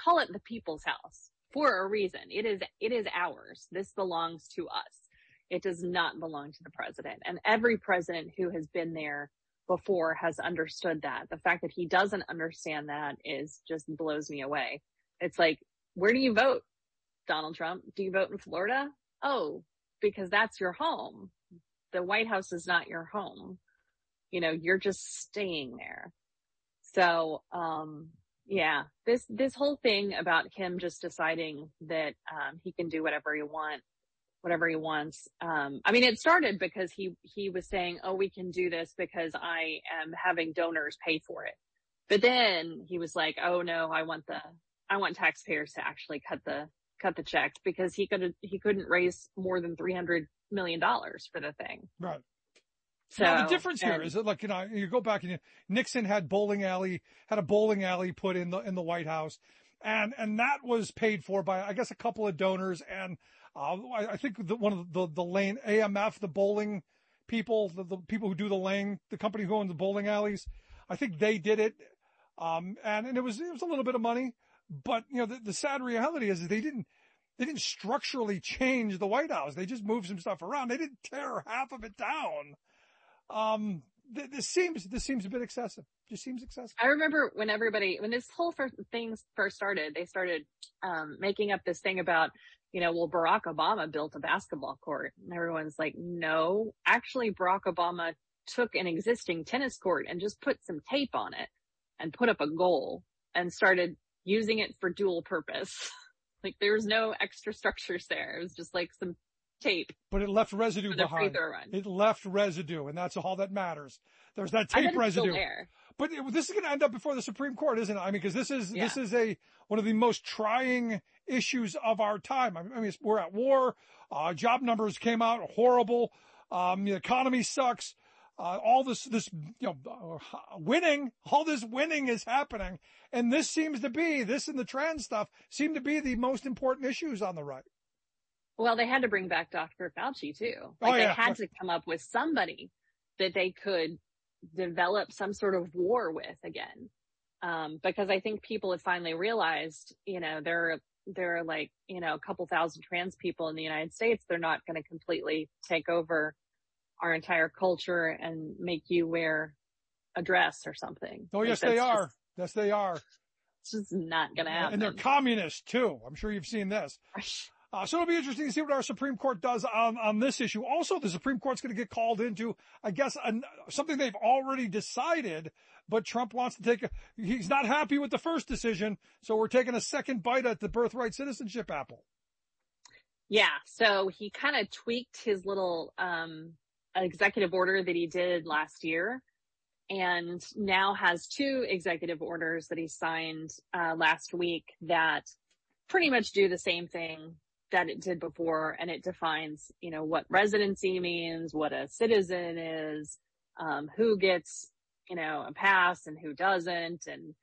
call it the people's house for a reason. It is ours. This belongs to us. It does not belong to the president. And every president who has been there before has understood that. The fact that he doesn't understand that is just blows me away. It's like, where do you vote, Donald Trump? Do you vote in Florida? Oh, because that's your home. The White House is not your home. You're just staying there. So, yeah, this whole thing about him just deciding that, he can do whatever he wants. It started because he was saying, oh, we can do this because I am having donors pay for it. But then he was like, oh no, I want taxpayers to actually cut the check, because he couldn't raise more than $300 million for the thing. Right. So now, the difference here is that, like, you go back and Nixon had a bowling alley put in the White House, and that was paid for by, I guess, a couple of donors. And, I think one of the lane AMF, the bowling people, the people who do the lane, the company who owns the bowling alleys, I think they did it. And it was a little bit of money, but, the sad reality is they didn't structurally change the White House. They just moved some stuff around. They didn't tear half of it down. This seems a bit excessive. Just seems excessive. I remember when this whole thing first started, they started, making up this thing about, Barack Obama built a basketball court, and everyone's like, no, actually Barack Obama took an existing tennis court and just put some tape on it and put up a goal and started using it for dual purpose. Like, there was no extra structures there. It was just like some tape. But it left residue behind. It left residue, and that's all that matters. There's that tape residue. Still there. But this is going to end up before the Supreme Court, isn't it? Because this is one of the most trying issues of our time. We're at war. Job numbers came out horrible. The economy sucks. All this winning, all this winning is happening. And this and the trans stuff seem to be the most important issues on the right. Well, they had to bring back Dr. Fauci too. They had to come up with somebody that they could develop some sort of war with again. Because I think people have finally realized, there are like, a couple thousand trans people in the United States. They're not going to completely take over our entire culture and make you wear a dress or something. Oh, yes, they are. Yes, they are. It's just not going to happen. And they're communists too. I'm sure you've seen this. So it'll be interesting to see what our Supreme Court does on this issue. Also, the Supreme Court's going to get called into, I guess, something they've already decided, but Trump wants to he's not happy with the first decision, so we're taking a second bite at the birthright citizenship apple. Yeah, so he kind of tweaked his little executive order that he did last year, and now has two executive orders that he signed last week that pretty much do the same thing that it did before, and it defines, what residency means, what a citizen is, who gets, a pass and who doesn't, and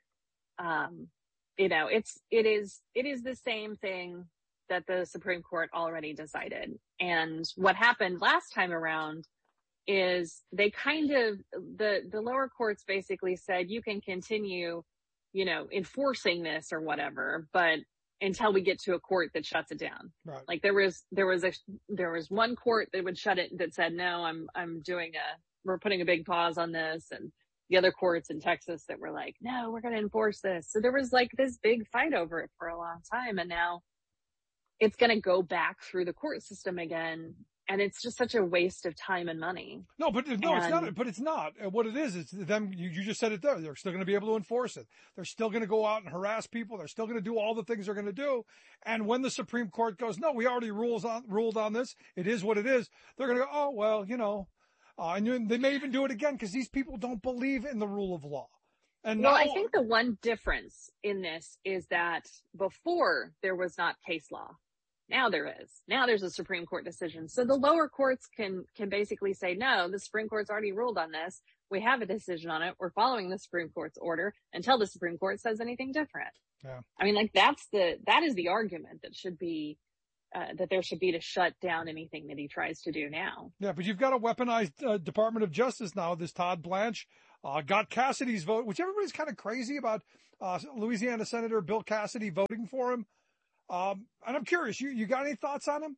it is the same thing that the Supreme Court already decided. And what happened last time around is they kind of the lower courts basically said you can continue, enforcing this or whatever, but until we get to a court that shuts it down. Right. Like there was one court that would shut it, that said, no, we're putting a big pause on this. And the other courts in Texas that were like, no, we're going to enforce this. So there was like this big fight over it for a long time. And now it's going to go back through the court system again. And it's just such a waste of time and money. It's not. But it's not. What it is them. You just said it there. They're still going to be able to enforce it. They're still going to go out and harass people. They're still going to do all the things they're going to do. And when the Supreme Court goes, no, we already ruled on this. It is what it is. They're going to go, oh well, and they may even do it again because these people don't believe in the rule of law. And I think the one difference in this is that before there was not case law. Now there is. Now there's a Supreme Court decision. So the lower courts can basically say, no, the Supreme Court's already ruled on this. We have a decision on it. We're following the Supreme Court's order until the Supreme Court says anything different. Yeah. That is the argument that should be, that there should be to shut down anything that he tries to do now. Yeah, but you've got a weaponized Department of Justice now, this Todd Blanche. got Cassidy's vote, which everybody's kind of crazy about, Louisiana Senator Bill Cassidy voting for him. And I'm curious, you got any thoughts on him?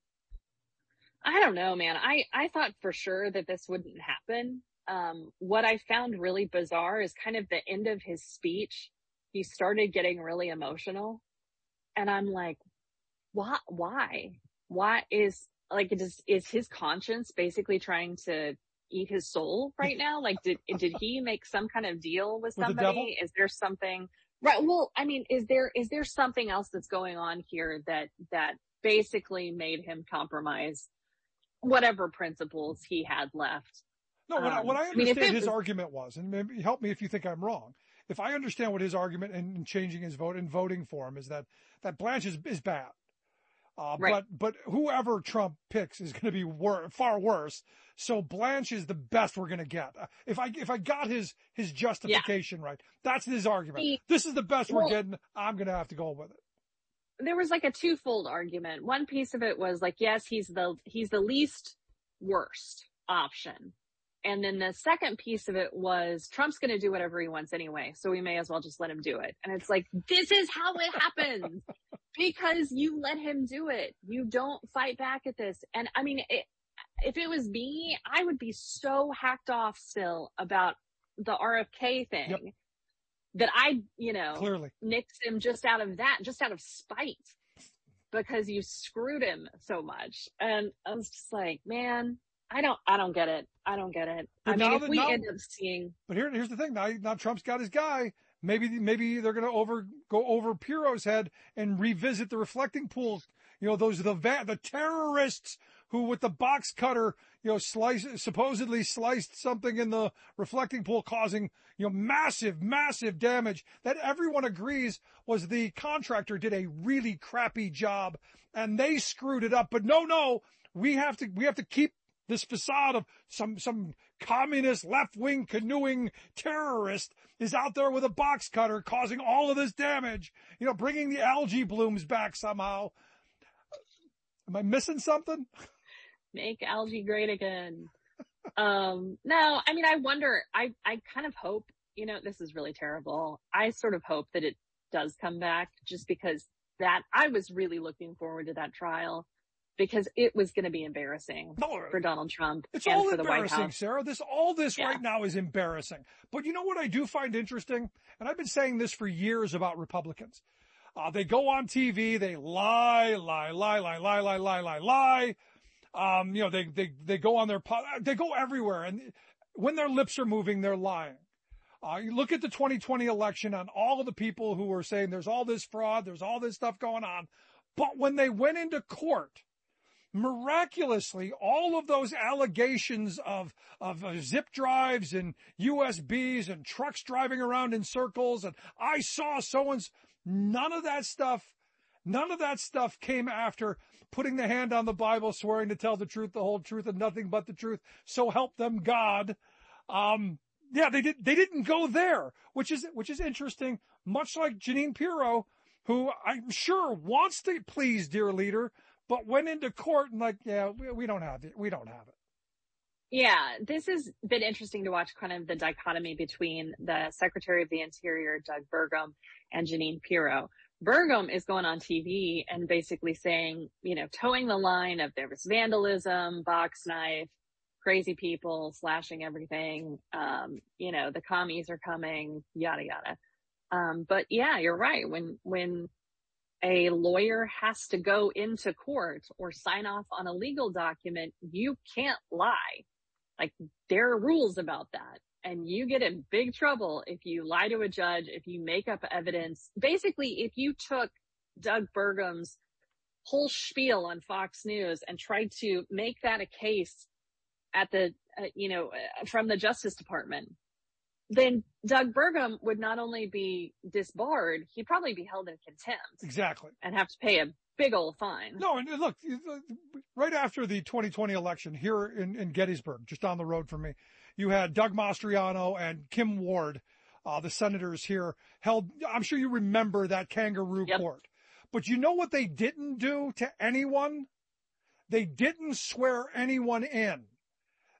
I don't know, man. I thought for sure that this wouldn't happen. What I found really bizarre is kind of the end of his speech. He started getting really emotional, and I'm like, what? Why is like, is his conscience basically trying to eat his soul right now? Like, did he make some kind of deal with With the devil? somebody? Is there something? Right. Well, I mean, is there something else that's going on here that basically made him compromise whatever principles he had left? No, what I understand I mean, his argument was, and maybe help me if you think I'm wrong. If I understand what his argument in changing his vote and voting for him is that Blanche is bad. Right. But whoever Trump picks is going to be far worse. So Blanche is the best we're going to get. If I got his justification right, that's his argument. This is the best we're getting. I'm going to have to go with it. There was like a twofold argument. One piece of it was like, yes, he's the least worst option. And then the second piece of it was Trump's going to do whatever he wants anyway, so we may as well just let him do it. And it's like, this is how it happens because you let him do it. You don't fight back at this. And I mean, if it was me, I would be so hacked off still about the RFK thing. Yep. That I, Clearly nixed him just out of spite because you screwed him so much. And I was just like, man, I don't get it. I don't get it. But I mean, if we end up seeing. But here's the thing. Now Trump's got his guy. Maybe they're going to go over Piro's head and revisit the reflecting pool. Those are the terrorists who with the box cutter, supposedly sliced something in the reflecting pool causing, massive, massive damage that everyone agrees was the contractor did a really crappy job and they screwed it up. But no, we have to keep this facade of some communist left-wing canoeing terrorist is out there with a box cutter causing all of this damage, bringing the algae blooms back somehow. Am I missing something? Make algae great again. No, I mean, I wonder, I kind of hope, this is really terrible. I sort of hope that it does come back just because I was really looking forward to that trial because it was going to be embarrassing for Donald Trump it's and all for the White House. Sarah. All this right now is embarrassing. But you know what I do find interesting? And I've been saying this for years about Republicans. They go on TV, they lie. They go on they go everywhere. And when their lips are moving, they're lying. You look at the 2020 election on all of the people who were saying there's all this fraud, there's all this stuff going on. But when they went into court, miraculously, all of those allegations of zip drives and USBs and trucks driving around in circles and I saw someone's, none of that stuff came after putting the hand on the Bible, swearing to tell the truth, the whole truth, and nothing but the truth. So help them God. They didn't go there, which is interesting. Much like Jeanine Pirro, who I'm sure wants to please dear leader, but went into court and we don't have it. We don't have it. Yeah, this has been interesting to watch kind of the dichotomy between the Secretary of the Interior, Doug Burgum, and Jeanine Pirro. Burgum is going on TV and basically saying, towing the line of there was vandalism, box knife, crazy people slashing everything. The commies are coming, yada, yada. But yeah, you're right. When a lawyer has to go into court or sign off on a legal document, you can't lie. Like, there are rules about that. And you get in big trouble if you lie to a judge, if you make up evidence. Basically, if you took Doug Burgum's whole spiel on Fox News and tried to make that a case at the, from the Justice Department, then Doug Burgum would not only be disbarred, he'd probably be held in contempt. Exactly. And have to pay a big old fine. No, and look, right after the 2020 election here in Gettysburg, just down the road from me, you had Doug Mastriano and Kim Ward, the senators here, held, I'm sure you remember that kangaroo court. But you know what they didn't do to anyone? They didn't swear anyone in.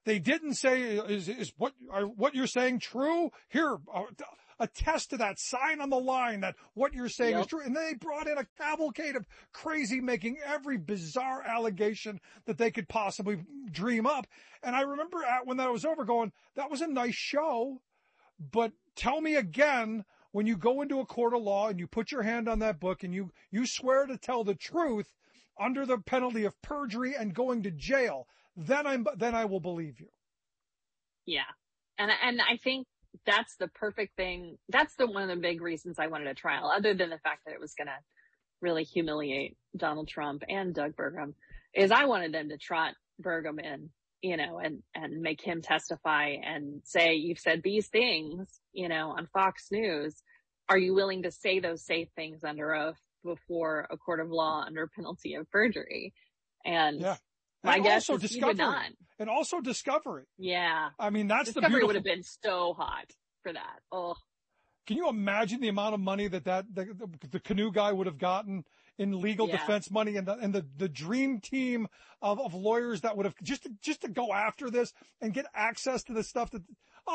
They didn't say, is what you're saying true? Here, attest to that, sign on the line that what you're saying is true. And then they brought in a cavalcade of crazy, making every bizarre allegation that they could possibly dream up. And I remember when that was over going, that was a nice show, but tell me again, when you go into a court of law and you put your hand on that book and you swear to tell the truth under the penalty of perjury and going to jail, then I will believe you. Yeah. And I think that's the perfect thing. That's one of the big reasons I wanted a trial, other than the fact that it was going to really humiliate Donald Trump and Doug Burgum, is I wanted them to trot Burgum in, and make him testify and say, you've said these things, on Fox News. Are you willing to say those safe things under oath before a court of law under penalty of perjury? And yeah. my and guess also is discovery. he would not. And also discovery. Yeah. I mean, that's Discovery the beautiful. would have been so hot for that. Oh. Can you imagine the amount of money that the Canoe guy would have gotten in legal defense money, and the dream team of lawyers that would have just to go after this and get access to the stuff that,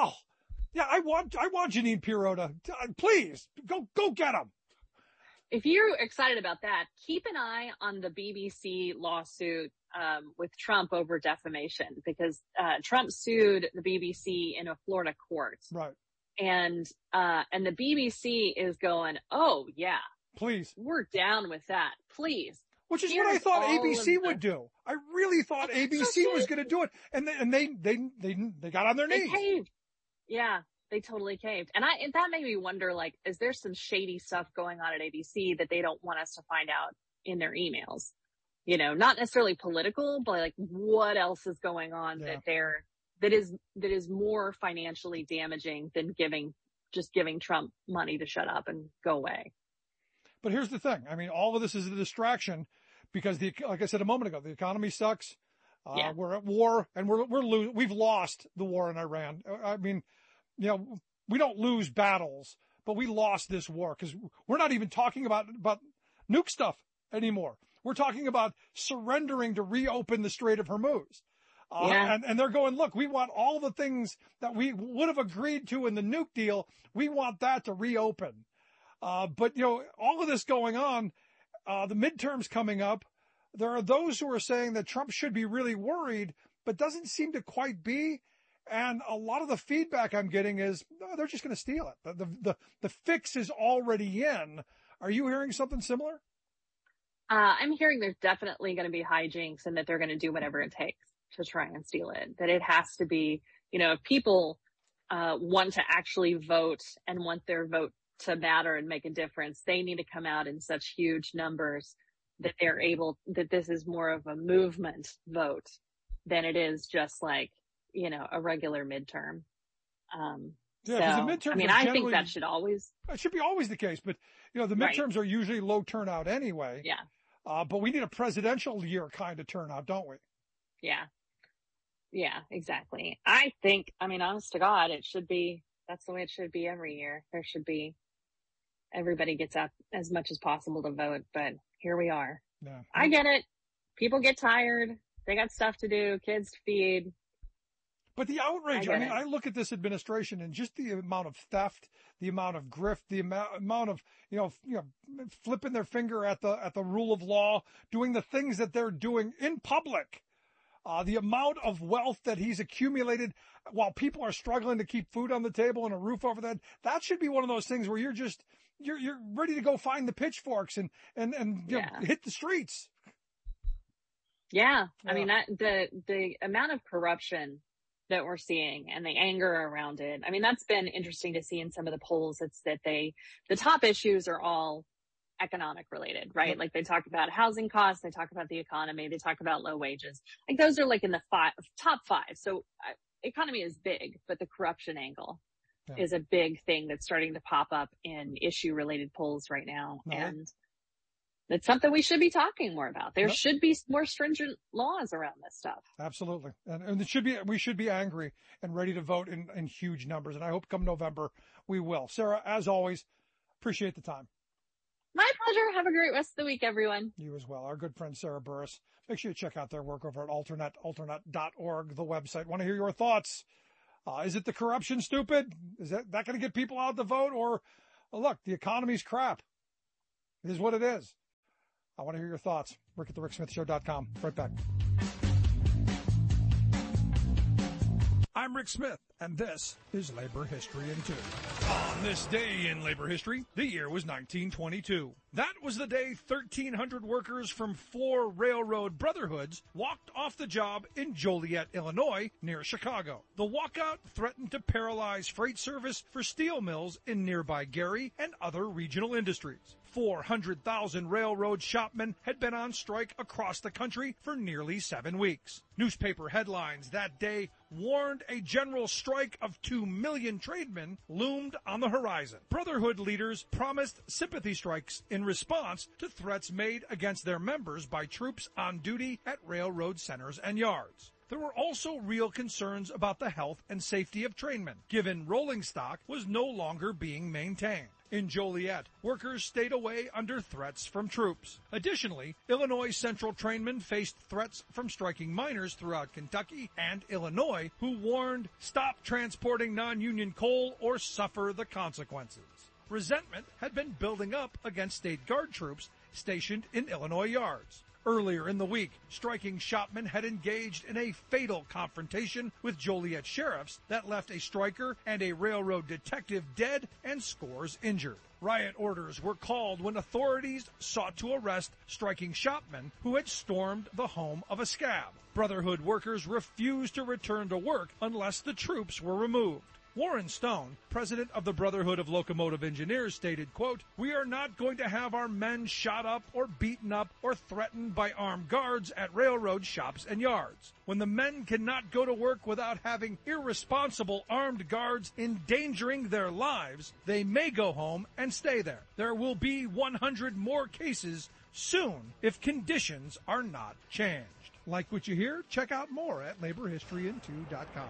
I want Jeanine Pirro to, please go get him. If you're excited about that, keep an eye on the BBC lawsuit with Trump over defamation, because Trump sued the BBC in a Florida court. Right. And the BBC is going, oh yeah, please, we're down with that. Please. Which is what I thought ABC would do. I really thought ABC was going to do it. And they got on their knees. They caved. Yeah, they totally caved. And that made me wonder, like, is there some shady stuff going on at ABC that they don't want us to find out in their emails? Not necessarily political, but like what else is going on that is more financially damaging than giving Trump money to shut up and go away. But here's the thing. I mean, all of this is a distraction because like I said a moment ago, the economy sucks. We're at war and we've lost the war in Iran. I mean, we don't lose battles, but we lost this war because we're not even talking about nuke stuff anymore. We're talking about surrendering to reopen the Strait of Hormuz. And they're going, look, we want all the things that we would have agreed to in the nuke deal. We want that to reopen. But all of this going on, the midterms coming up, there are those who are saying that Trump should be really worried, but doesn't seem to quite be. And a lot of the feedback I'm getting is, no, they're just going to steal it. The fix is already in. Are you hearing something similar? I'm hearing there's definitely going to be hijinks and that they're going to do whatever it takes to try and steal it. That it has to be, if people want to actually vote and want their vote to matter and make a difference, they need to come out in such huge numbers that that this is more of a movement vote than it is just like, a regular midterm. Yeah, because the midterms I think that should be always the case, but the midterms are usually low turnout anyway. Yeah. But we need a presidential year kind of turnout, don't we? Yeah. Yeah, exactly. I think, honest to God, that's the way it should be every year. Everybody gets up as much as possible to vote, but here we are. Yeah. I get it. People get tired. They got stuff to do, kids to feed. But the outrage, I look at this administration and just the amount of theft, the amount of grift, the amount of, flipping their finger at the rule of law, doing the things that they're doing in public. The amount of wealth that he's accumulated while people are struggling to keep food on the table and a roof over their head. That should be one of those things where you're ready to go find the pitchforks and hit the streets. Yeah. The amount of corruption that we're seeing and the anger around it. That's been interesting to see in some of the polls. It's that the top issues are all economic related, right? Yep. Like they talk about housing costs, they talk about the economy, they talk about low wages. Like those are like in the top five. So economy is big, but the corruption angle is a big thing that's starting to pop up in issue related polls right now. And it's something we should be talking more about. There should be more stringent laws around this stuff. Absolutely. And we should be angry and ready to vote in huge numbers. And I hope come November we will. Sarah, as always, appreciate the time. My pleasure. Have a great rest of the week, everyone. You as well. Our good friend Sarah Burris. Make sure you check out their work over at alternate.org, the website. Want to hear your thoughts? Is it the corruption, stupid? Is that going to get people out to vote? Or, look, the economy's crap. It is what it is. I want to hear your thoughts. Rick at thericksmithshow.com. Right back. I'm Rick Smith, and this is Labor History in 2. On this day in labor history, the year was 1922. That was the day 1,300 workers from 4 railroad brotherhoods walked off the job in Joliet, Illinois, near Chicago. The walkout threatened to paralyze freight service for steel mills in nearby Gary and other regional industries. 400,000 railroad shopmen had been on strike across the country for nearly 7 weeks. Newspaper headlines that day warned a general strike of 2 million trademen loomed on the horizon. Brotherhood leaders promised sympathy strikes in response to threats made against their members by troops on duty at railroad centers and yards. There were also real concerns about the health and safety of trainmen, given rolling stock was no longer being maintained. In Joliet, workers stayed away under threats from troops. Additionally, Illinois Central trainmen faced threats from striking miners throughout Kentucky and Illinois, who warned, stop transporting non-union coal or suffer the consequences. Resentment had been building up against state guard troops stationed in Illinois yards. Earlier in the week, striking shopmen had engaged in a fatal confrontation with Joliet sheriffs that left a striker and a railroad detective dead and scores injured. Riot orders were called when authorities sought to arrest striking shopmen who had stormed the home of a scab. Brotherhood workers refused to return to work unless the troops were removed. Warren Stone, president of the Brotherhood of Locomotive Engineers, stated, quote, "We are not going to have our men shot up or beaten up or threatened by armed guards at railroad shops and yards. When the men cannot go to work without having irresponsible armed guards endangering their lives, they may go home and stay there. There will be 100 more cases soon if conditions are not changed." Like what you hear? Check out more at laborhistoryin2.com.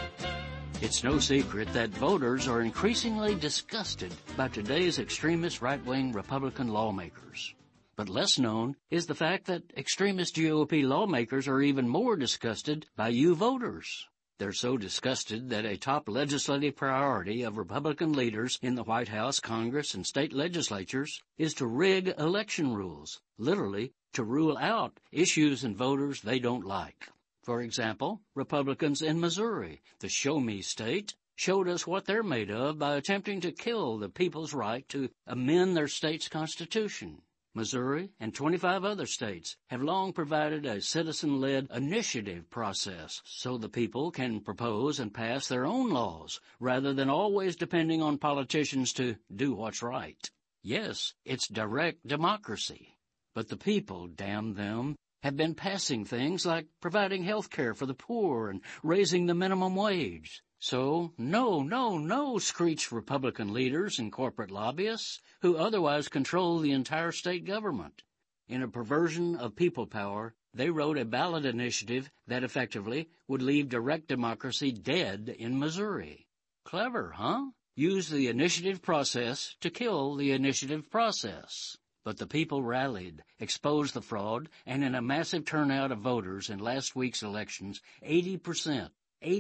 It's no secret that voters are increasingly disgusted by today's extremist right-wing Republican lawmakers. But less known is the fact that extremist GOP lawmakers are even more disgusted by you voters. They're so disgusted that a top legislative priority of Republican leaders in the White House, Congress, and state legislatures is to rig election rules, literally to rule out issues and voters they don't like. For example, Republicans in Missouri, the show-me state, showed us what they're made of by attempting to kill the people's right to amend their state's constitution. Missouri and 25 other states have long provided a citizen-led initiative process so the people can propose and pass their own laws rather than always depending on politicians to do what's right. Yes, it's direct democracy. But the people, damn them, have been passing things like providing health care for the poor and raising the minimum wage. So, no, screech Republican leaders and corporate lobbyists who otherwise control the entire state government. In a perversion of people power, they wrote a ballot initiative that effectively would leave direct democracy dead in Missouri. Clever, huh? Use the initiative process to kill the initiative process. But the people rallied, exposed the fraud, and in a massive turnout of voters in last week's elections, 80%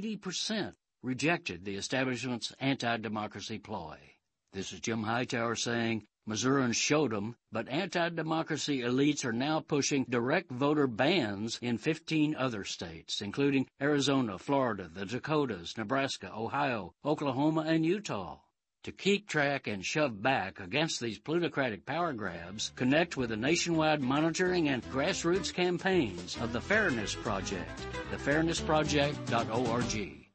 rejected the establishment's anti-democracy ploy. This is Jim Hightower saying, Missourians showed them, but anti-democracy elites are now pushing direct voter bans in 15 other states, including Arizona, Florida, the Dakotas, Nebraska, Ohio, Oklahoma, and Utah. To keep track and shove back against these plutocratic power grabs, connect with the nationwide monitoring and grassroots campaigns of the Fairness Project, thefairnessproject.org.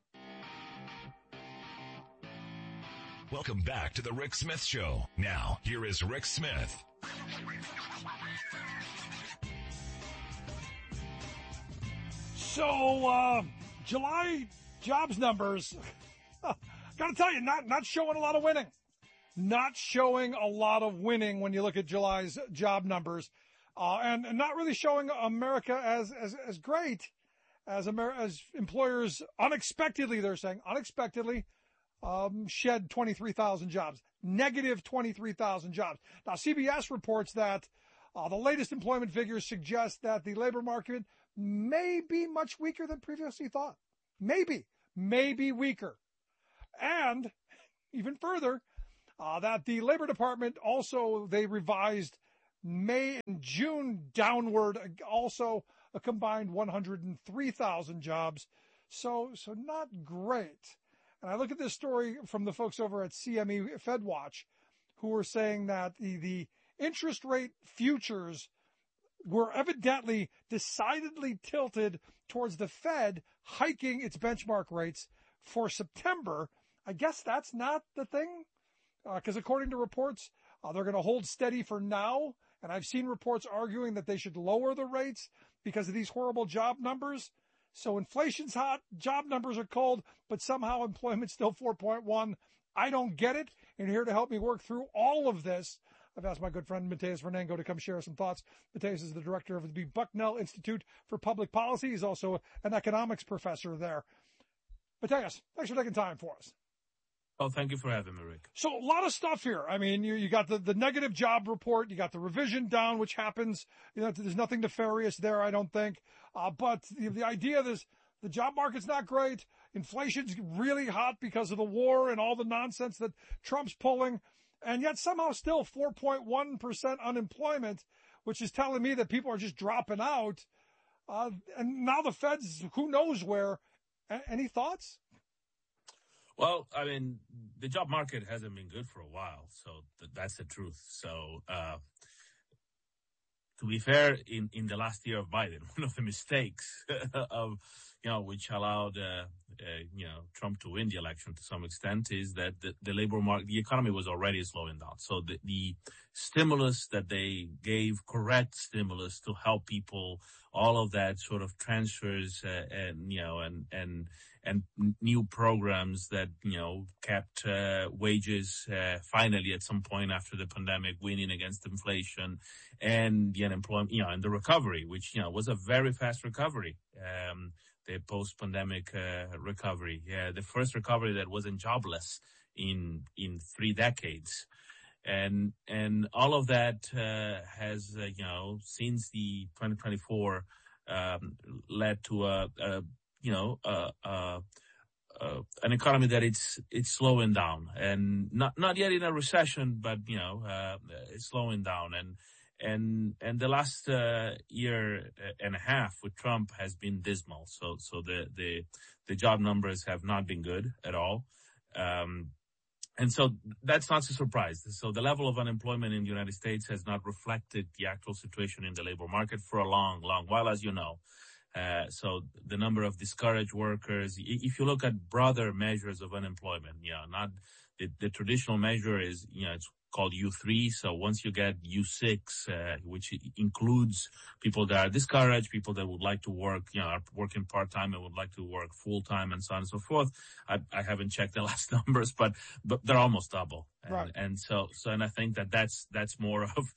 Welcome back to the Rick Smith Show. Now, here is Rick Smith. So, July jobs numbers, gotta tell you, not showing a lot of winning. Not showing a lot of winning when you look at July's job numbers, and not really showing America as great as employers unexpectedly, they're saying, shed 23,000 jobs. negative 23,000 jobs. Now, CBS reports that the latest employment figures suggest that the labor market may be much weaker than previously thought. Maybe weaker. And even further, that the Labor Department also, they revised May and June downward, also a combined 103,000 jobs. So not great. And I look at this story from the folks over at CME FedWatch, who were saying that the interest rate futures were evidently decidedly tilted towards the Fed hiking its benchmark rates for September. I guess that's not the thing, because according to reports, they're going to hold steady for now. And I've seen reports arguing that they should lower the rates because of these horrible job numbers. So inflation's hot, job numbers are cold, but somehow employment's still 4.1. I don't get it. And here to help me work through all of this, I've asked my good friend Mateus Vernengo to come share some thoughts. Mateus is the director of the Bucknell Institute for Public Policy. He's also an economics professor there. Mateus, thanks for taking time for us. Oh, thank you for having me, Rick. So a lot of stuff here. I mean, you got the negative job report. You got the revision down, which happens. There's nothing nefarious there, I don't think. But the idea is the job market's not great. Inflation's really hot because of the war and all the nonsense that Trump's pulling. And yet somehow still 4.1% unemployment, which is telling me that people are just dropping out. And now the Fed's, who knows where. Any thoughts? Well, I mean, the job market hasn't been good for a while, so that's the truth. So, to be fair, in the last year of Biden, one of the mistakes of, which allowed, Trump to win the election to some extent is that the labor market, the economy was already slowing down. So the stimulus that they gave, correct stimulus to help people, all of that sort of transfers, and new programs that, kept, wages, finally at some point after the pandemic winning against inflation and the unemployment, and the recovery, which, was a very fast recovery. The post-pandemic, recovery. Yeah, the first recovery that wasn't jobless in 3 decades. And all of that, has, since the 2024, led to an economy that it's slowing down and not yet in a recession, but, it's slowing down. And the last year and a half with Trump has been dismal. So the job numbers have not been good at all. And so that's not a surprise. So the level of unemployment in the United States has not reflected the actual situation in the labor market for a long, long while, as you know. So the number of discouraged workers, if you look at broader measures of unemployment, not the traditional measure is, it's called U3. So once you get U6, which includes people that are discouraged, people that would like to work, are working part-time and would like to work full-time and so on and so forth. I haven't checked the last numbers, but they're almost double. Right. And so I think that's more of,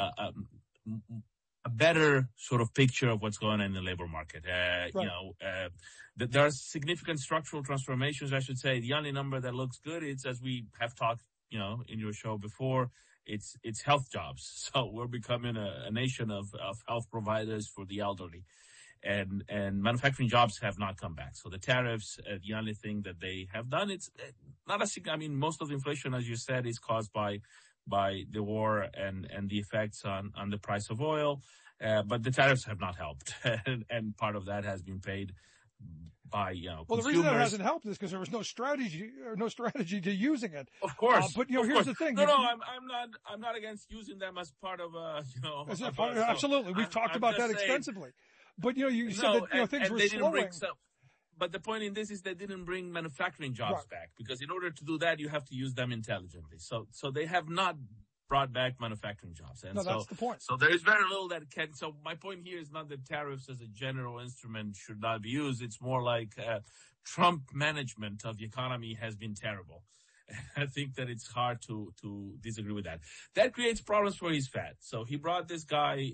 a better sort of picture of what's going on in the labor market. Right. There are significant structural transformations, I should say. The only number that looks good is, as we have talked, in your show before, it's health jobs. So we're becoming a nation of health providers for the elderly. And manufacturing jobs have not come back. So the tariffs, the only thing that they have done, it's not most of the inflation, as you said, is caused by the war and the effects on the price of oil. But the tariffs have not helped. and part of that has been paid by, well, consumers. The reason that hasn't helped is because there was no strategy to using it. Of course. But, here's the thing. No, I'm not against using them as part of, absolutely. We've talked about that extensively. But, you said that, things were slowing. But the point in this is they didn't bring manufacturing jobs back, because in order to do that, you have to use them intelligently. So they have not brought back manufacturing jobs. And that's the point. So there is very little that can. So my point here is not that tariffs as a general instrument should not be used. It's more like Trump management of the economy has been terrible. I think that it's hard to disagree with that. That creates problems for his Fed. So he brought this guy,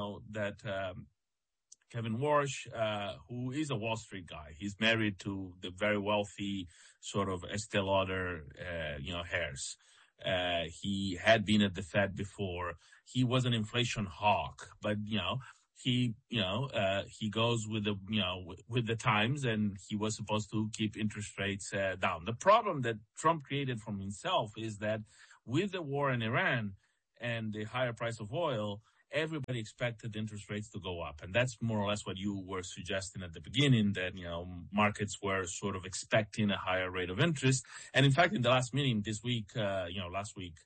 Kevin Warsh, who is a Wall Street guy. He's married to the very wealthy sort of Estée Lauder, heirs. He had been at the Fed before. He was an inflation hawk, but, he goes with with the times, and he was supposed to keep interest rates down. The problem that Trump created for himself is that with the war in Iran and the higher price of oil, everybody expected interest rates to go up. And that's more or less what you were suggesting at the beginning, that, markets were sort of expecting a higher rate of interest. And in fact, in the last meeting this week, last week,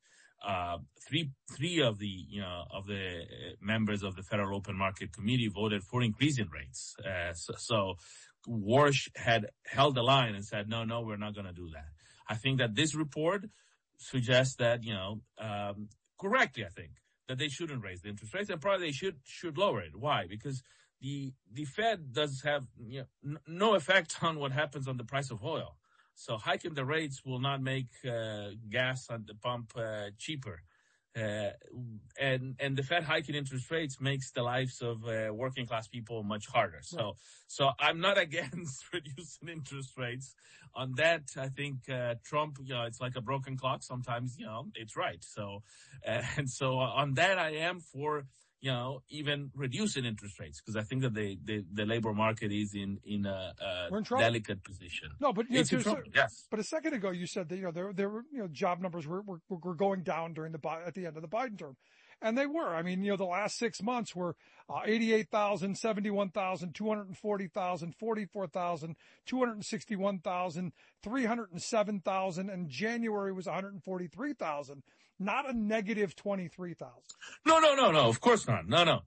three of the members of the Federal Open Market Committee voted for increasing rates. So Warsh had held the line and said, no, we're not going to do that. I think that this report suggests that, correctly, I think, that they shouldn't raise the interest rates, and probably they should lower it. Why? Because the Fed does have no effect on what happens on the price of oil. So hiking the rates will not make gas at the pump cheaper. And the Fed hiking interest rates makes the lives of working class people much harder. So I'm not against reducing interest rates. On that, I think Trump, it's like a broken clock. Sometimes, it's right. So on that, I am for, even reducing interest rates, because I think that the labor market is in a delicate position. No, but yes. But a second ago you said that there were job numbers were going down at the end of the Biden term, and they were. I mean, the last 6 months were 88,000, 71,000, 240,000, 44,000, 261,000, 307,000, and January was 143,000. Not a negative 23,000. No. Of course not. No.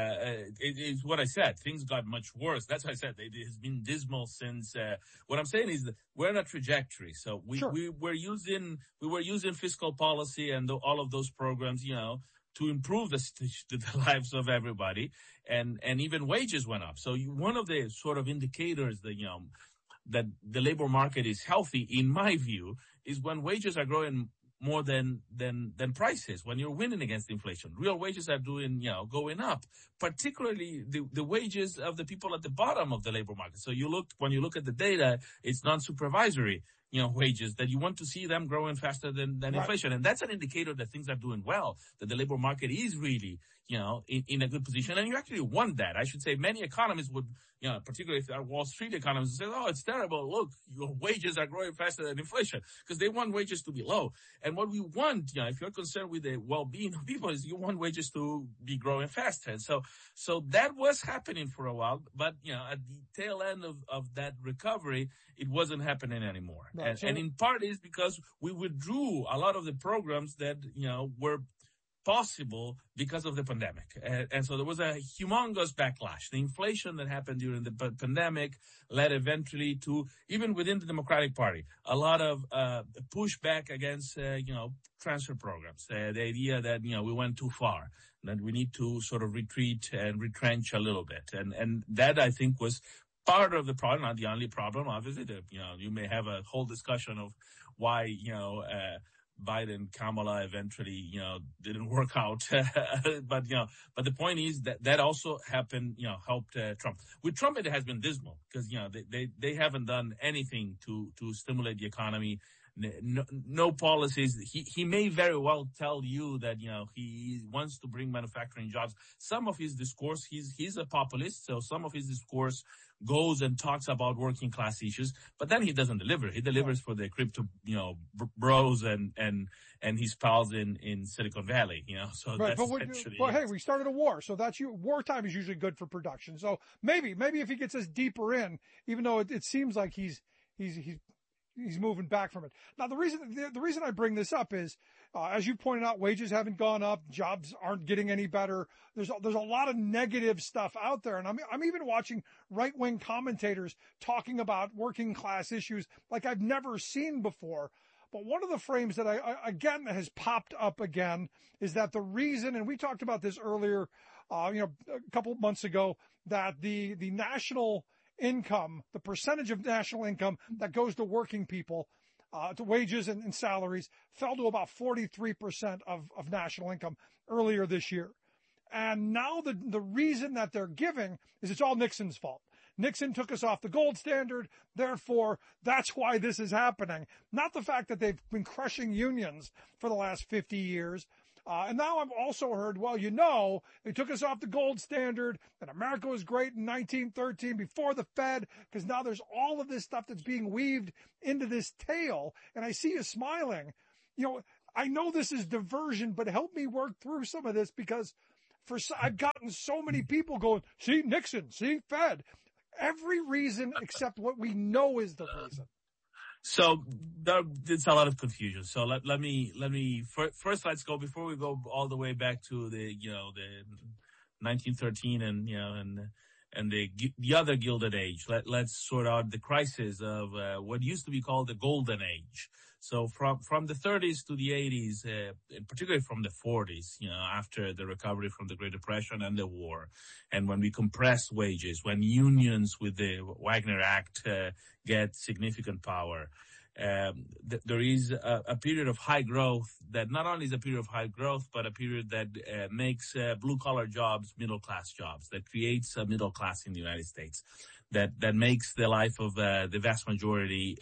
It's what I said. Things got much worse. That's what I said. It has been dismal since. What I'm saying is that we're on a trajectory. So we were using fiscal policy and all of those programs, to improve the lives of everybody, and even wages went up. So one of the sort of indicators that that the labor market is healthy, in my view, is when wages are growing more than prices, when you're winning against inflation. Real wages are going up, particularly the wages of the people at the bottom of the labor market. So when you look at the data, it's non-supervisory, wages, that you want to see them growing faster than right. Inflation. And that's an indicator that things are doing well, that the labor market is really, in a good position. And you actually want that. I should say many economists would, particularly if they are Wall Street economists, say, oh, it's terrible. Look, your wages are growing faster than inflation, because they want wages to be low. And what we want, if you're concerned with the well-being of people, is you want wages to be growing faster. And so that was happening for a while, but, at the tail end of that recovery, it wasn't happening anymore. Right. And in part is because we withdrew a lot of the programs that, were possible because of the pandemic. And so there was a humongous backlash. The inflation that happened during the pandemic led eventually to, even within the Democratic Party, a lot of pushback against, transfer programs. The idea that, we went too far, that we need to sort of retreat and retrench a little bit. And that, I think, was part of the problem, not the only problem. Obviously, you may have a whole discussion of why, Biden, Kamala eventually, didn't work out. but the point is that also happened, helped Trump. With Trump, it has been dismal because, they haven't done anything to stimulate the economy. No policies. He may very well tell you that, he wants to bring manufacturing jobs. Some of his discourse, he's a populist, so some of his discourse goes and talks about working class issues, but then he doesn't deliver. He delivers for the crypto, bros and his pals in Silicon Valley, so right. That's essentially. But hey, we started a war, so wartime is usually good for production. So maybe if he gets us deeper in, even though it seems like he's moving back from it. Now, the reason I bring this up is, as you pointed out, wages haven't gone up, jobs aren't getting any better. There's a lot of negative stuff out there, and I'm even watching right-wing commentators talking about working class issues like I've never seen before. But one of the frames that again has popped up again is that the reason, and we talked about this earlier, a couple of months ago, that the national income, the percentage of national income that goes to working people, to wages and salaries, fell to about 43% of national income earlier this year. And now the reason that they're giving is it's all Nixon's fault. Nixon took us off the gold standard. Therefore, that's why this is happening. Not the fact that they've been crushing unions for the last 50 years. And now I've also heard, well, they took us off the gold standard, and America was great in 1913 before the Fed, because now there's all of this stuff that's being weaved into this tale. And I see you smiling. I know this is diversion, but help me work through some of this, because I've gotten so many people going, see Nixon, see Fed. Every reason except what we know is the reason. So there's a lot of confusion. So let me first let's go, before we go all the way back to the 1913 and the other Gilded Age. Let's sort out the crisis of what used to be called the Golden Age. So from the 30s to the 80s, and particularly from the 40s, after the recovery from the Great Depression and the war, and when we compressed wages, when unions with the Wagner Act get significant power, there is a period of high growth that not only is a period of high growth, but a period that makes blue-collar jobs middle-class jobs, that creates a middle class in the United States, that makes the life of the vast majority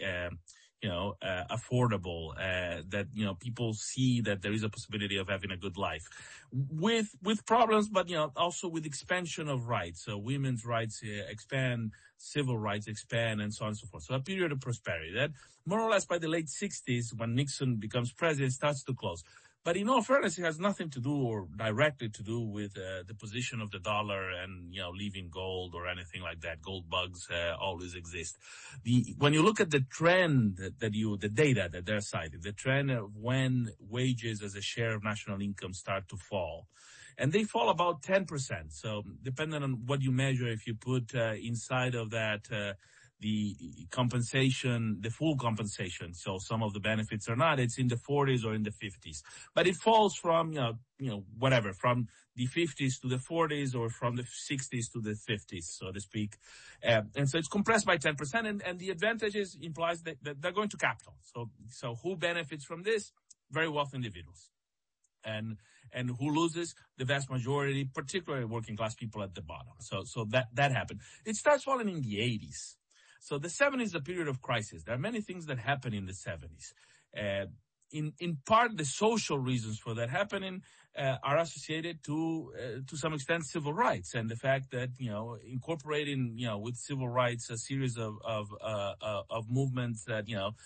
affordable, that, people see that there is a possibility of having a good life with problems, but, also with expansion of rights. So women's rights expand, civil rights expand, and so on and so forth. So a period of prosperity that more or less by the late 60s, when Nixon becomes president, starts to close. But in all fairness, it has nothing to do or directly to do with the position of the dollar and, leaving gold or anything like that. Gold bugs always exist. When you look at the trend the data that they're citing, the trend of when wages as a share of national income start to fall, and they fall about 10%. So depending on what you measure, if you put inside of that the compensation, the full compensation, so some of the benefits are not, it's in the 40s or in the 50s. But it falls from, whatever, from the 50s to the 40s or from the 60s to the 50s, so to speak. And so it's compressed by 10%, and the advantages implies that they're going to capital. So who benefits from this? Very wealthy individuals. And who loses? The vast majority, particularly working class people at the bottom. So that happened. It starts falling in the 80s. So the 70s is a period of crisis. There are many things that happen in the 70s. In part, the social reasons for that happening are associated to some extent, civil rights, and the fact that incorporating with civil rights a series of movements that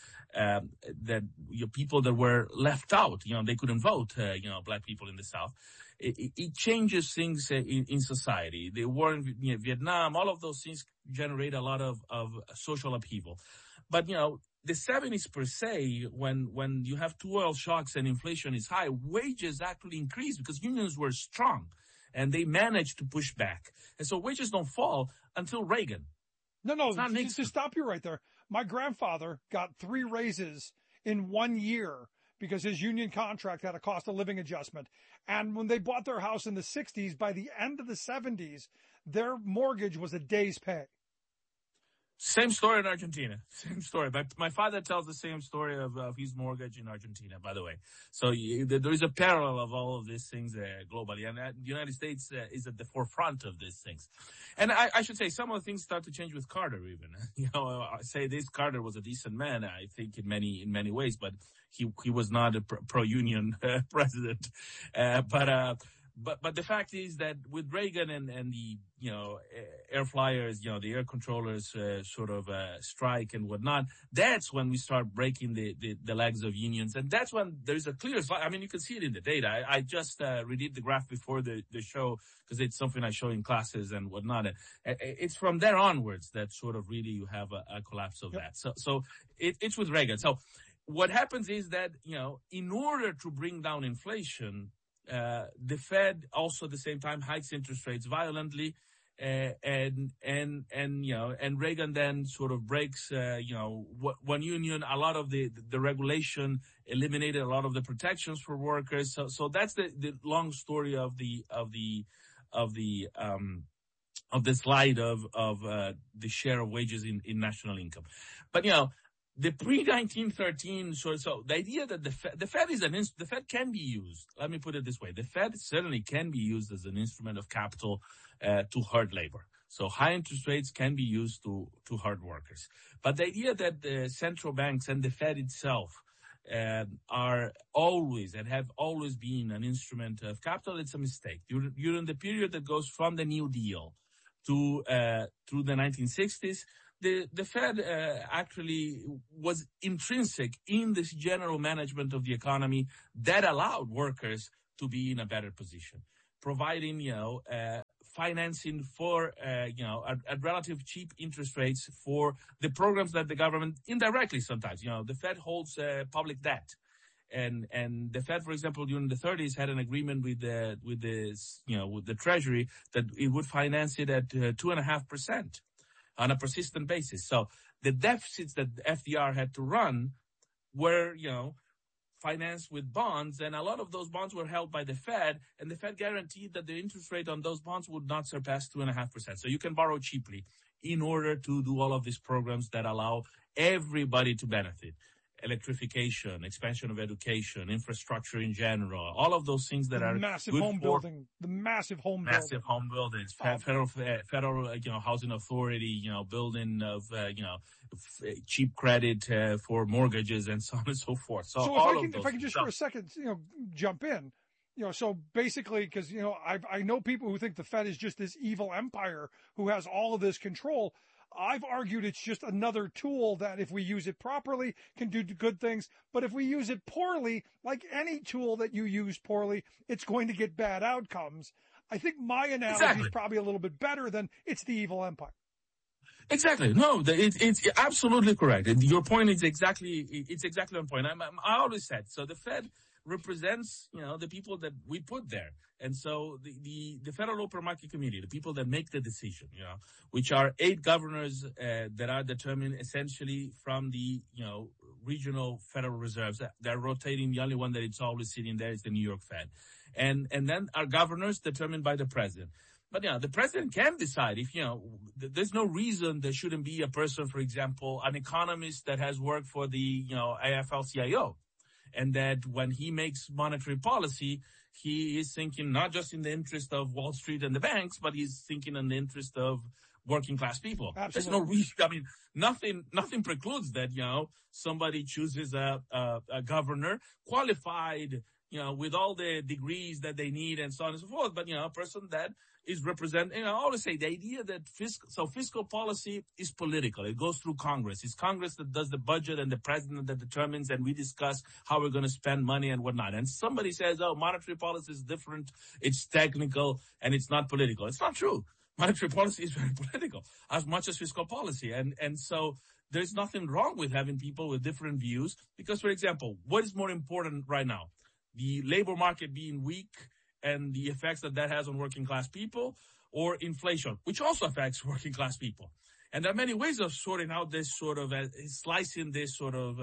people that were left out, they couldn't vote, black people in the South. It changes things in society. The war in Vietnam, all of those things generate a lot of social upheaval. But, the 70s per se, when you have two oil shocks and inflation is high, wages actually increase because unions were strong and they managed to push back. And so wages don't fall until Reagan. No, to stop you right there. My grandfather got 3 raises in 1 year because his union contract had a cost of living adjustment. And when they bought their house in the 60s, by the end of the 70s, their mortgage was a day's pay. Same story in Argentina. Same story. My father tells the same story of his mortgage in Argentina, by the way. So there is a parallel of all of these things globally. And the United States is at the forefront of these things. And I should say some of the things start to change with Carter even. I say this, Carter was a decent man, I think, in many ways, but he was not a pro-union president. But the fact is that with Reagan and the, air flyers, the air controllers, strike and whatnot, that's when we start breaking the legs of unions. And that's when there's a clear, you can see it in the data. I just redid the graph before the show because it's something I show in classes and whatnot. It's from there onwards that sort of really you have a collapse of that. So it's with Reagan. So what happens is that, in order to bring down inflation, the Fed also at the same time hikes interest rates violently, and Reagan then sort of breaks, one union, a lot of the regulation, eliminated a lot of the protections for workers. So that's the long story of the slide of the share of wages in national income. But, the pre-1913 so the idea that the Fed can be used. Let me put it this way: the Fed certainly can be used as an instrument of capital to hurt labor. So high interest rates can be used to hurt workers. But the idea that the central banks and the Fed itself are always and have always been an instrument of capital, it's a mistake. During the period that goes from the New Deal to through the 1960s, the Fed actually was intrinsic in this general management of the economy that allowed workers to be in a better position, providing, financing for, at relative cheap interest rates for the programs that the government indirectly sometimes, the Fed holds public debt. And the Fed, for example, during the 30s had an agreement with the Treasury that it would finance it at 2.5% on a persistent basis. So the deficits that FDR had to run were, financed with bonds, and a lot of those bonds were held by the Fed, and the Fed guaranteed that the interest rate on those bonds would not surpass 2.5%. So you can borrow cheaply in order to do all of these programs that allow everybody to benefit. Electrification, expansion of education, infrastructure in general, all of those things that are massive good home for building, the massive home buildings, federal, housing authority, building of, cheap credit for mortgages and so on and so forth. So all of those. If I can just for a second, jump in. So basically, because, I know people who think the Fed is just this evil empire who has all of this control. I've argued it's just another tool that if we use it properly can do good things. But if we use it poorly, like any tool that you use poorly, it's going to get bad outcomes. I think my analogy is probably a little bit better than it's the evil empire. Exactly. No, it's absolutely correct. And your point is exactly on point. I always said, so the Fed represents, the people that we put there. And so the Federal Open Market Committee, the people that make the decision, which are 8 governors that are determined essentially from the, regional Federal Reserves. They're rotating. The only one that it's always sitting there is the New York Fed. And then our governors determined by the president. But, the president can decide if, there's no reason there shouldn't be a person, for example, an economist that has worked for the, AFL-CIO. And that when he makes monetary policy, he is thinking not just in the interest of Wall Street and the banks, but he's thinking in the interest of working class people. Absolutely. There's no reason. Nothing precludes that, somebody chooses a governor qualified, with all the degrees that they need and so on and so forth. But, a person that is representing, I always say the idea that fiscal policy is political. It goes through Congress. It's Congress that does the budget and the president that determines, and we discuss how we're going to spend money and whatnot. And somebody says, monetary policy is different. It's technical and it's not political. It's not true. Monetary policy is very political as much as fiscal policy. And so there's nothing wrong with having people with different views because, for example, what is more important right now? The labor market being weak and the effects that has on working class people, or inflation, which also affects working class people. And there are many ways of sorting out this sort of, slicing this sort of,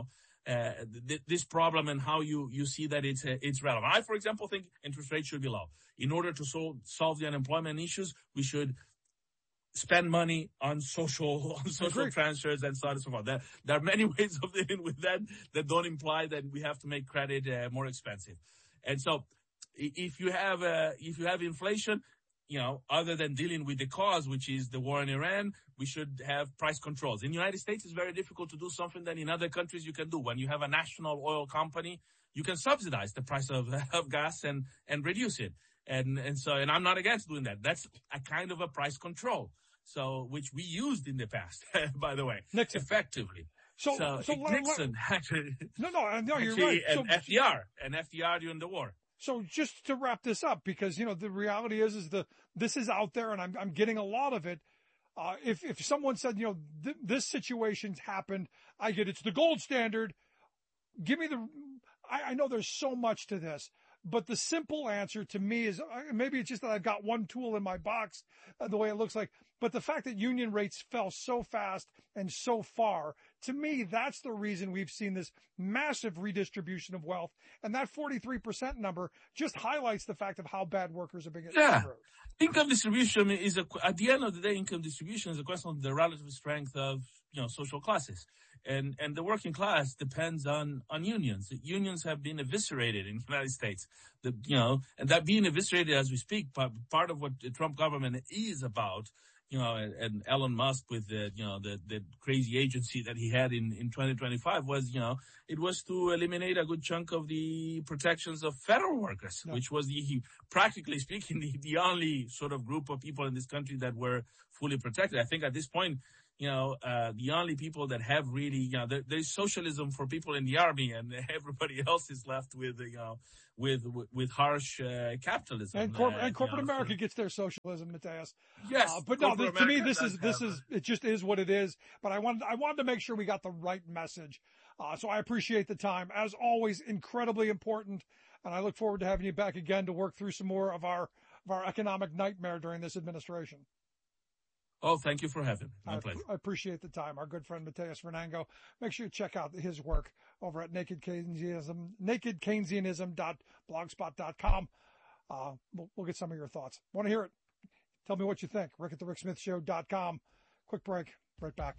this problem and how you see that it's relevant. I, for example, think interest rates should be low. In order to solve the unemployment issues, we should spend money on social transfers and so on and so forth. There are many ways of dealing with that don't imply that we have to make credit more expensive. And so if you have inflation, other than dealing with the cause, which is the war in Iran, we should have price controls. In the United States, it's very difficult to do something that in other countries you can do. When you have a national oil company, you can subsidize the price of gas and reduce it. And I'm not against doing that. That's a kind of a price control. So, which we used in the past, by the way, Nixon. Effectively. So Nixon actually. No, you're right. And FDR during the war. So just to wrap this up, because, the reality is this is out there and I'm getting a lot of it. If someone said, this situation's happened, I get it's the gold standard. Give me I know there's so much to this, but the simple answer to me is maybe it's just that I've got one tool in my box, the way it looks like. But the fact that union rates fell so fast and so far, to me, that's the reason we've seen this massive redistribution of wealth. And that 43% number just highlights the fact of how bad workers are being screwed. Income distribution at the end of the day, income distribution is a question of the relative strength of, social classes. And the working class depends on unions. Unions have been eviscerated in the United States. And that being eviscerated as we speak, part of what the Trump government is about, and Elon Musk with the crazy agency that he had in 2025 was, it was to eliminate a good chunk of the protections of federal workers, which was practically speaking, the only sort of group of people in this country that were fully protected. I think at this point, the only people that have really, there's socialism for people in the army, and everybody else is left with, with harsh capitalism. And corporate America gets their socialism, Mateus. Yes, but no, to me, this is it just is what it is. But I wanted to make sure we got the right message. So I appreciate the time, as always, incredibly important, and I look forward to having you back again to work through some more of our economic nightmare during this administration. Oh, thank you for having me. My pleasure. I appreciate the time. Our good friend Mateus Fernango. Make sure you check out his work over at nakedkeynesianism.blogspot.com. We'll get some of your thoughts. Want to hear it? Tell me what you think. Rick at thericksmithshow.com. Quick break. Right back.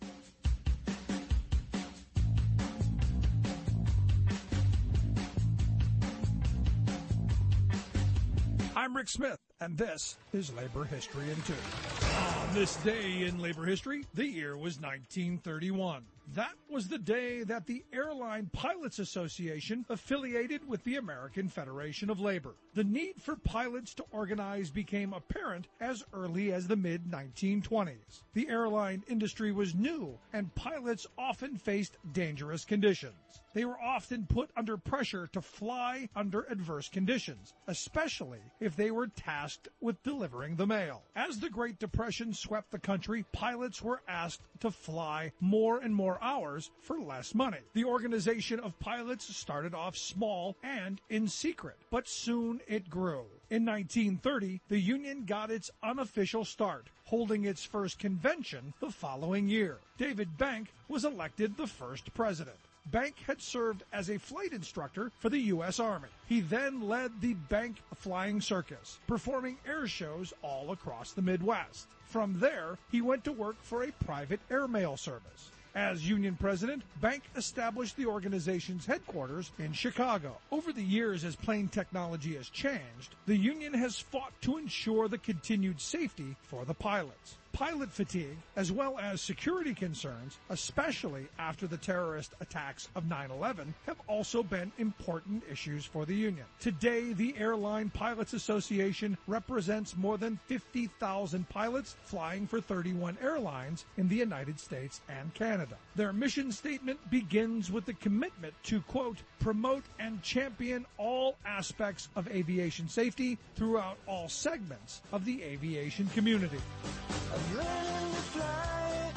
I'm Rick Smith, and this is Labor History in 2. On this day in labor history, the year was 1931. That was the day that the Airline Pilots Association affiliated with the American Federation of Labor. The need for pilots to organize became apparent as early as the mid-1920s. The airline industry was new, and pilots often faced dangerous conditions. They were often put under pressure to fly under adverse conditions, especially if they were tasked with delivering the mail. As the Great Depression swept the country, pilots were asked to fly more and more hours for less money. The organization of pilots started off small and in secret, but soon it grew. In 1930, the union got its unofficial start, holding its first convention the following year. David Bank was elected the first president. Bank had served as a flight instructor for the U.S. Army. He then led the Bank Flying Circus, performing air shows all across the Midwest. From there, he went to work for a private airmail service. As union president, Bank established the organization's headquarters in Chicago. Over the years, as plane technology has changed, the union has fought to ensure the continued safety for the pilots. Pilot fatigue, as well as security concerns, especially after the terrorist attacks of 9/11, have also been important issues for the union. Today, the Airline Pilots Association represents more than 50,000 pilots flying for 31 airlines in the United States and Canada. Their mission statement begins with the commitment to, quote, promote and champion all aspects of aviation safety throughout all segments of the aviation community. I'm learning to fly,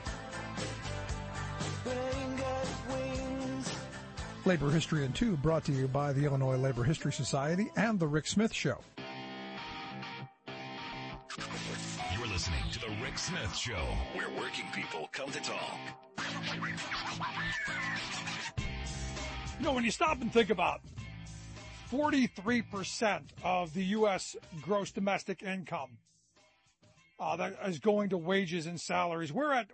wings. Labor History in 2 brought to you by the Illinois Labor History Society and The Rick Smith Show. You're listening to The Rick Smith Show, where working people come to talk. You know, when you stop and think about 43% of the U.S. gross domestic income that is going to wages and salaries. We're at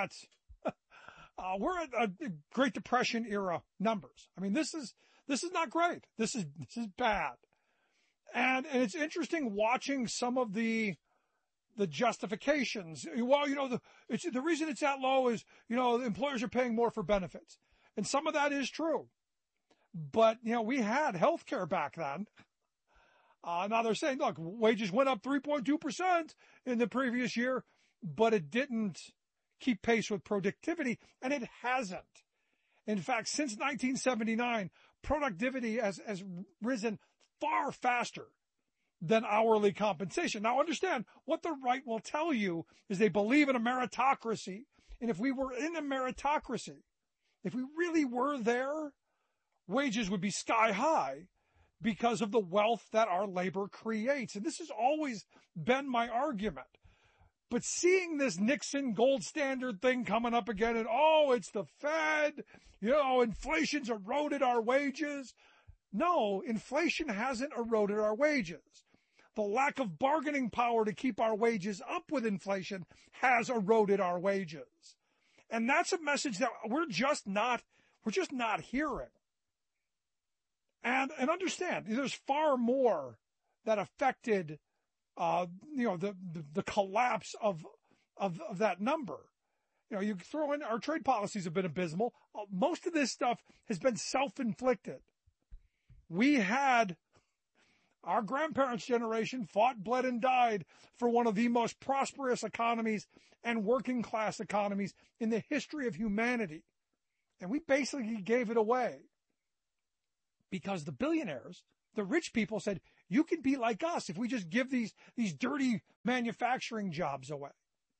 a Great Depression era numbers. I mean, this is not great. This is bad. And it's interesting watching some of the justifications. Well, the reason it's that low is, the employers are paying more for benefits. And some of that is true. But, we had health care back then. Now they're saying, look, wages went up 3.2% in the previous year, but it didn't keep pace with productivity, and it hasn't. In fact, since 1979, productivity has risen far faster than hourly compensation. Now understand, what the right will tell you is they believe in a meritocracy. And if we were in a meritocracy, if we really were there, wages would be sky high because of the wealth that our labor creates. And this has always been my argument. But seeing this Nixon gold standard thing coming up again, and it's the Fed, inflation's eroded our wages. No, inflation hasn't eroded our wages. The lack of bargaining power to keep our wages up with inflation has eroded our wages. And that's a message that we're just not hearing. And understand, there's far more that affected, the collapse of that number. You throw in our trade policies have been abysmal. Most of this stuff has been self-inflicted. We had our grandparents' generation fought, bled, and died for one of the most prosperous economies and working class economies in the history of humanity. And we basically gave it away because the billionaires, the rich people said, you can be like us if we just give these dirty manufacturing jobs away.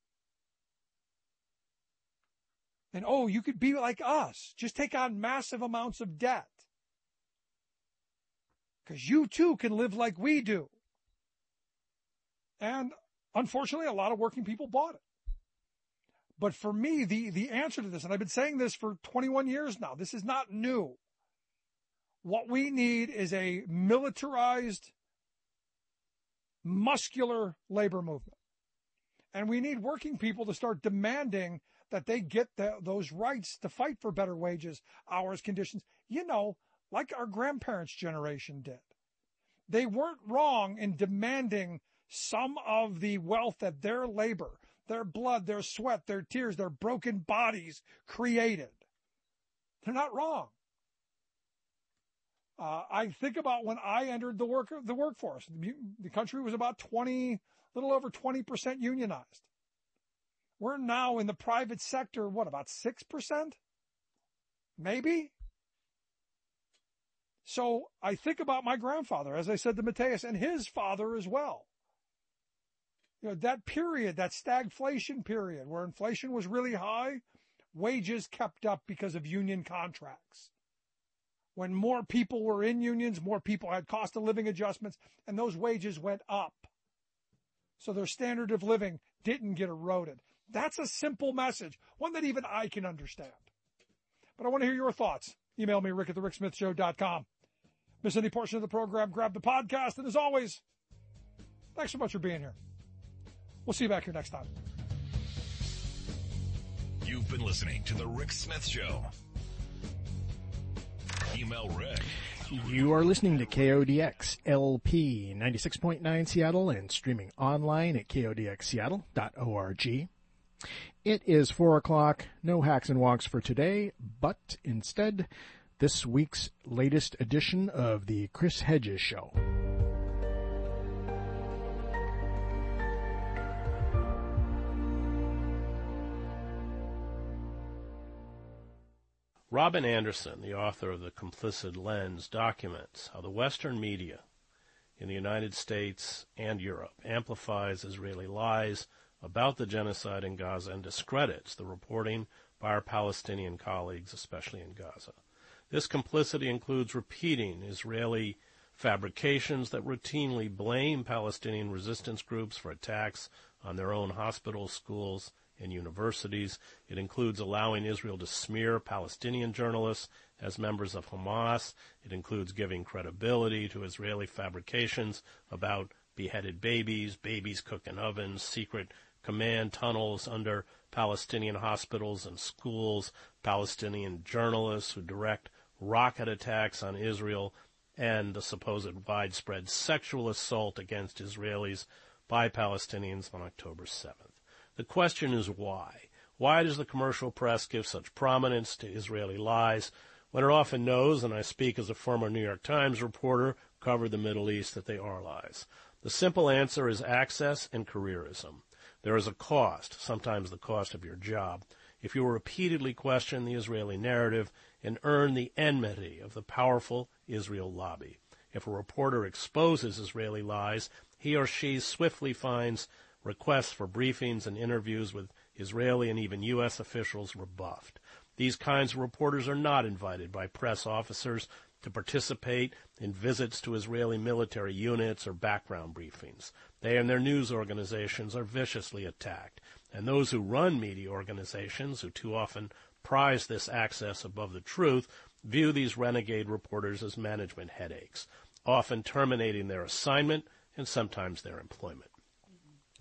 And, you could be like us. Just take on massive amounts of debt. Because you too can live like we do. And unfortunately, a lot of working people bought it. But for me, the answer to this, and I've been saying this for 21 years now, this is not new. What we need is a militarized, muscular labor movement. And we need working people to start demanding that they get those rights to fight for better wages, hours, conditions, like our grandparents' generation did. They weren't wrong in demanding some of the wealth that their labor, their blood, their sweat, their tears, their broken bodies created. They're not wrong. I think about when I entered the workforce. The country was about little over 20% unionized. We're now in the private sector, about 6%? Maybe? So I think about my grandfather, as I said to Mateus, and his father as well. That period, that stagflation period where inflation was really high, wages kept up because of union contracts. When more people were in unions, more people had cost of living adjustments, and those wages went up. So their standard of living didn't get eroded. That's a simple message, one that even I can understand. But I want to hear your thoughts. Email me, rick@thericksmithshow.com. Miss any portion of the program, grab the podcast. And as always, thanks so much for being here. We'll see you back here next time. You've been listening to The Rick Smith Show. Email Rick. You are listening to KODX LP 96.9 Seattle and streaming online at kodxseattle.org. It is 4 o'clock. No hacks and wonks for today, but instead, this week's latest edition of the Chris Hedges Show. Robin Anderson, the author of The Complicit Lens, documents how the Western media in the United States and Europe amplifies Israeli lies about the genocide in Gaza and discredits the reporting by our Palestinian colleagues, especially in Gaza. This complicity includes repeating Israeli fabrications that routinely blame Palestinian resistance groups for attacks on their own hospitals, schools, and universities. It includes allowing Israel to smear Palestinian journalists as members of Hamas. It includes giving credibility to Israeli fabrications about beheaded babies, babies cooked in ovens, secret command tunnels under Palestinian hospitals and schools, Palestinian journalists who direct rocket attacks on Israel, and the supposed widespread sexual assault against Israelis by Palestinians on October 7th. The question is why? Why does the commercial press give such prominence to Israeli lies when it often knows, and I speak as a former New York Times reporter, covered the Middle East, that they are lies? The simple answer is access and careerism. There is a cost, sometimes the cost of your job, if you repeatedly question the Israeli narrative and earn the enmity of the powerful Israel lobby. If a reporter exposes Israeli lies, he or she swiftly finds requests for briefings and interviews with Israeli and even U.S. officials rebuffed. These kinds of reporters are not invited by press officers to participate in visits to Israeli military units or background briefings. They and their news organizations are viciously attacked, and those who run media organizations, who too often prize this access above the truth, view these renegade reporters as management headaches, often terminating their assignment and sometimes their employment.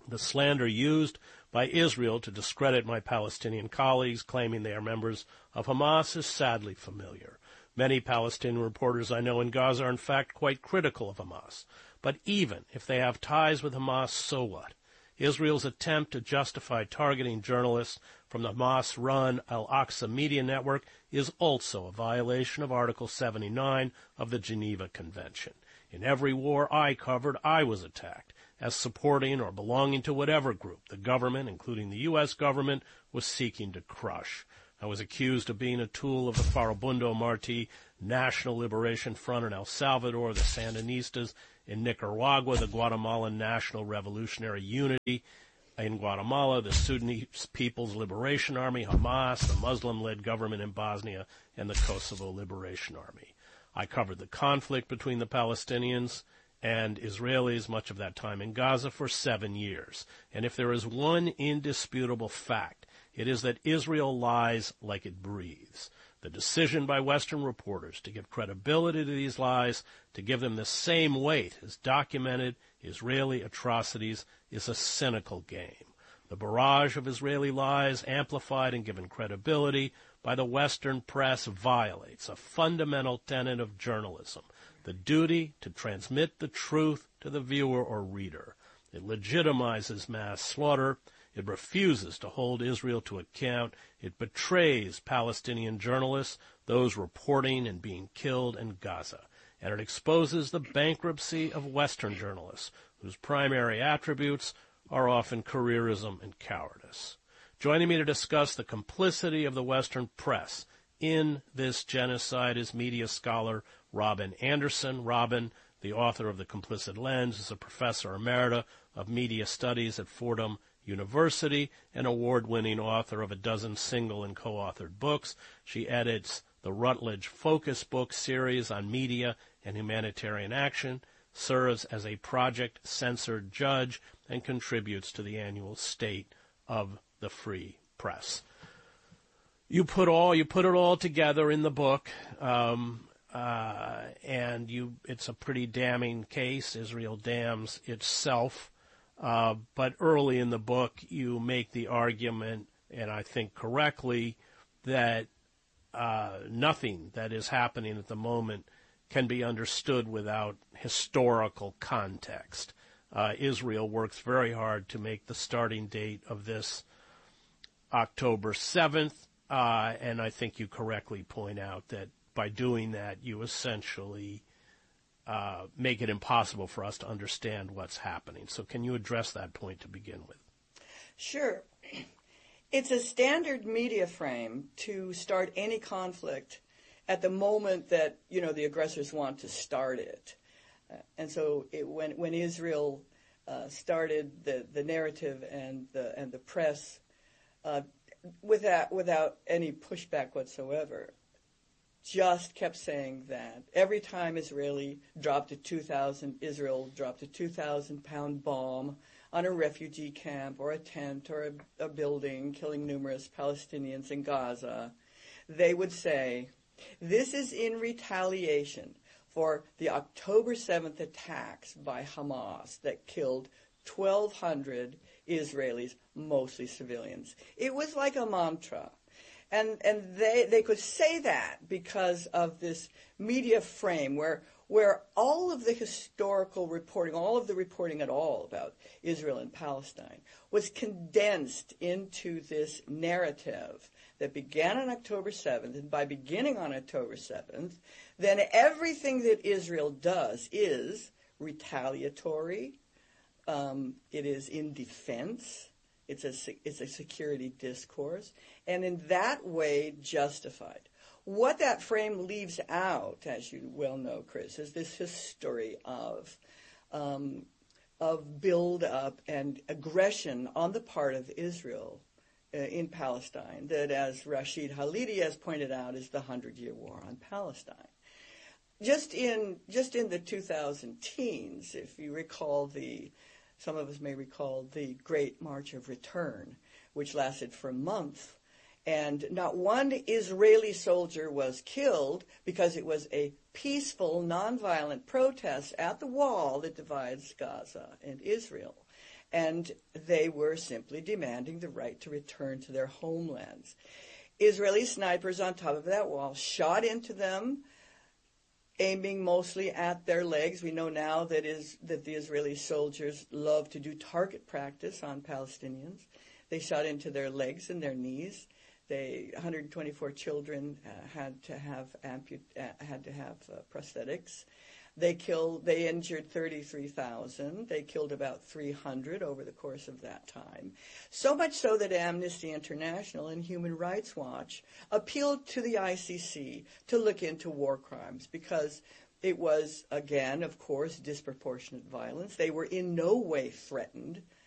The slander used by Israel to discredit my Palestinian colleagues claiming they are members of Hamas is sadly familiar. Many Palestinian reporters I know in Gaza are in fact quite critical of Hamas. But even if they have ties with Hamas, so what? Israel's attempt to justify targeting journalists from the Hamas-run Al-Aqsa Media Network is also a violation of Article 79 of the Geneva Convention. In every war I covered, I was attacked as supporting or belonging to whatever group the government, including the U.S. government, was seeking to crush. I was accused of being a tool of the Farabundo Martí National Liberation Front in El Salvador, the Sandinistas in Nicaragua, the Guatemalan National Revolutionary Unity in Guatemala, the Sudanese People's Liberation Army, Hamas, the Muslim-led government in Bosnia, and the Kosovo Liberation Army. I covered the conflict between the Palestinians and Israelis, much of that time in Gaza, for 7 years. And if there is one indisputable fact, it is that Israel lies like it breathes. The decision by Western reporters to give credibility to these lies, to give them the same weight as documented Israeli atrocities, is a cynical game. The barrage of Israeli lies, amplified and given credibility by the Western press, violates a fundamental tenet of journalism, the duty to transmit the truth to the viewer or reader. It legitimizes mass slaughter. It refuses to hold Israel to account. It betrays Palestinian journalists, those reporting and being killed in Gaza. And it exposes the bankruptcy of Western journalists, whose primary attributes are often careerism and cowardice. Joining me to discuss the complicity of the Western press in this genocide is media scholar Robin Anderson. Robin, the author of The Complicit Lens, is a professor emerita of media studies at Fordham University, an award-winning author of a dozen single and co-authored books. She edits the Routledge Focus book series on media and humanitarian action, serves as a project-censored judge, and contributes to the annual State of the Free Press. You put it all together in the book, and it's a pretty damning case. Israel damns itself. But early in the book, you make the argument, and I think correctly, that nothing that is happening at the moment can be understood without historical context. Israel works very hard to make the starting date of this October 7th, and I think you correctly point out that by doing that, you essentially make it impossible for us to understand what's happening. So can you address that point to begin with? Sure. It's a standard media frame to start any conflict at the moment that, the aggressors want to start it. And so when Israel started the narrative and the press without any pushback whatsoever, just kept saying that every time Israel dropped a 2,000-pound bomb on a refugee camp or a tent or a building, killing numerous Palestinians in Gaza, they would say, this is in retaliation for the October 7th attacks by Hamas that killed 1,200 Israelis, mostly civilians. It was like a mantra. And they could say that because of this media frame where all of the historical reporting, all of the reporting at all about Israel and Palestine was condensed into this narrative that began on October 7th. And by beginning on October 7th, then everything that Israel does is retaliatory. It is in defense. It's a security discourse, and in that way justified. What that frame leaves out, as you well know, Chris, is this history of build-up and aggression on the part of Israel in Palestine that, as Rashid Halidi has pointed out, is the 100-Year War on Palestine. Just in the 2000 teens, if you recall some of us may recall the Great March of Return, which lasted for a month, and not one Israeli soldier was killed because it was a peaceful, nonviolent protest at the wall that divides Gaza and Israel. and they were simply demanding the right to return to their homelands. Israeli snipers on top of that wall shot into them, aiming mostly at their legs. We know now that the Israeli soldiers love to do target practice on Palestinians. They shot into their legs and their knees. 124 children had to have prosthetics. They injured 33,000. They killed about 300 over the course of that time. So much so that Amnesty International and Human Rights Watch appealed to the ICC to look into war crimes because it was, again, of course, disproportionate violence. They were in no way threatened